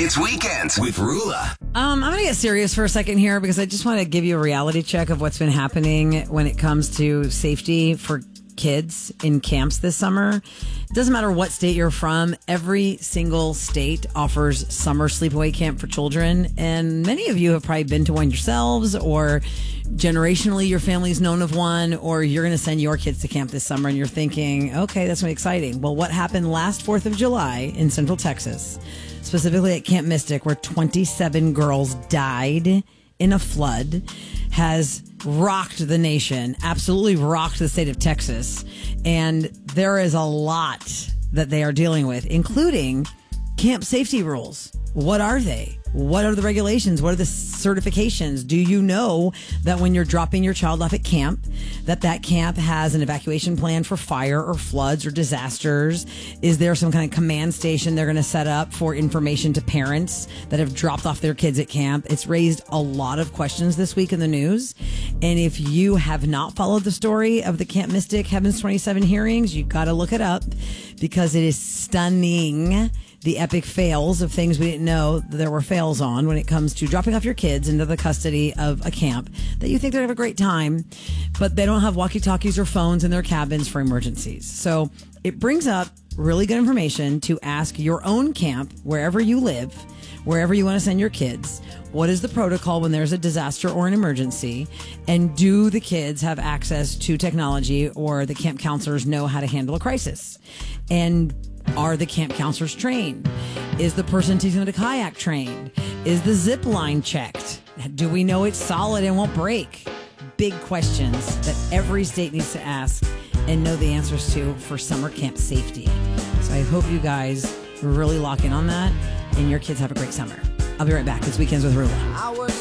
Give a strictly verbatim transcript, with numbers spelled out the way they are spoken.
It's Weekends with Rula. Um, I'm going to get serious for a second here because I just want to give you a reality check of what's been happening when it comes to safety for kids in camps this summer. It doesn't matter what state you're from. Every single state offers summer sleepaway camp for children. And many of you have probably been to one yourselves, or generationally your family's known of one, or you're going to send your kids to camp this summer and you're thinking, okay, that's going to be exciting. Well, what happened last fourth of July in Central Texas, specifically at Camp Mystic, where twenty-seven girls died in a flood, has rocked the nation, absolutely rocked the state of Texas. And there is a lot that they are dealing with, including camp safety rules. What are they? What are the regulations? What are the certifications? Do you know that when you're dropping your child off at camp, that that camp has an evacuation plan for fire or floods or disasters? Is there some kind of command station they're going to set up for information to parents that have dropped off their kids at camp? It's raised a lot of questions this week in the news. And if you have not followed the story of the Camp Mystic Heavens twenty-seven hearings, you've got to look it up because it is stunning. The epic fails of things we didn't know there were fails on when it comes to dropping off your kids into the custody of a camp that you think they're going to have a great time, but they don't have walkie-talkies or phones in their cabins for emergencies. So it brings up really good information to ask your own camp, wherever you live, wherever you want to send your kids. What is the protocol when there's a disaster or an emergency? And do the kids have access to technology, or the camp counselors know how to handle a crisis? And are the camp counselors trained? Is the person teaching them to kayak trained? Is the zip line checked? Do we know it's solid and won't break? Big questions that every state needs to ask and know the answers to for summer camp safety. So I hope you guys really lock in on that and your kids have a great summer. I'll be right back. It's Weekends with Rula.